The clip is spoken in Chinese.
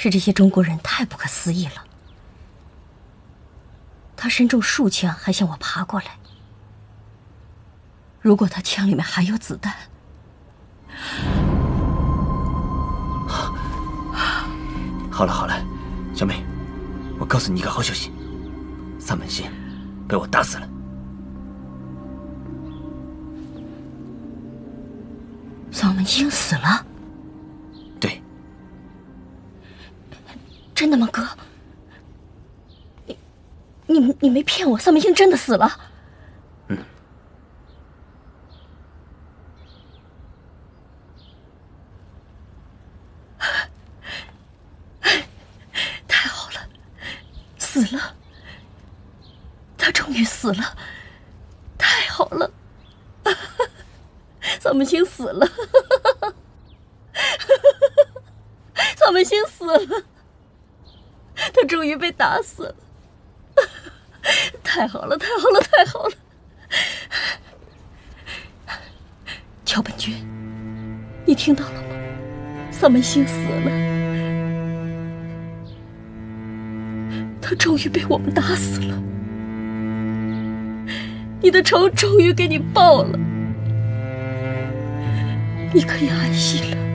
是这些中国人太不可思议了。他身中数枪，还向我爬过来。如果他枪里面还有子弹， 好了好了，小美，我告诉你一个好消息，萨满星被我打死了。 丧门星死了？ 对。 真的吗，哥？你没骗我，丧门星真的死了？ 嗯。 太好了，死了！他终于死了，太好了！丧门星死了，丧门星死了，他终于被打死了，太好了，太好了，太好了！乔本君，你听到了吗？丧门星死了，他终于被我们打死了，你的仇终于给你报了。你可以安息了。